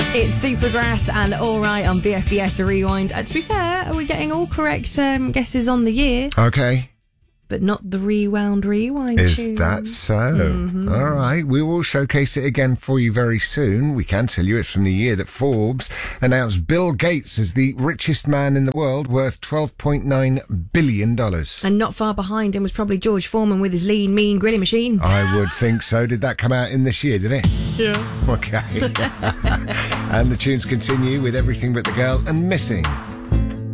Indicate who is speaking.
Speaker 1: It's Supergrass and All Right on BFBS Rewind. To be fair, are we getting all correct guesses on the year?
Speaker 2: Okay.
Speaker 1: But not the rewind
Speaker 2: Is
Speaker 1: tune.
Speaker 2: that so? All right. We will showcase it again for you very soon. We can tell you it's from the year that Forbes announced Bill Gates as the richest man in the world, worth $12.9 billion.
Speaker 1: And not far behind him was probably George Foreman with his lean, mean grilling machine.
Speaker 2: I would think so. Did that come out in this year, did it?
Speaker 1: Yeah.
Speaker 2: Okay. And the tunes continue with Everything But the Girl and Missing.